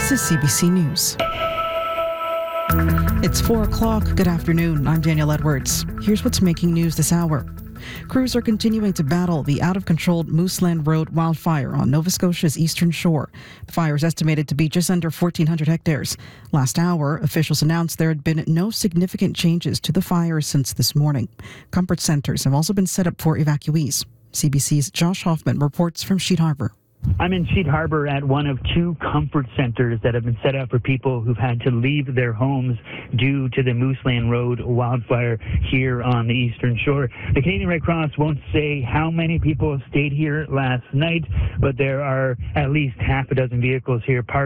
This is CBC News. It's 4 o'clock. Good afternoon. I'm Danielle Edwards. Here's what's making news this hour. Crews are continuing to battle the out-of-control Mooseland Road wildfire on Nova Scotia's eastern shore. The fire is estimated to be just under 1,400 hectares. Last hour, officials announced there had been no significant changes to the fire since this morning. Comfort centers have also been set up for evacuees. CBC's Josh Hoffman reports from Sheet Harbour. I'm in Sheet Harbour at one of two comfort centers that have been set up for people who've had to leave their homes due to the Mooseland Road wildfire here on the eastern shore. The Canadian Red Cross won't say how many people stayed here last night, but there are at least half a dozen vehicles here parked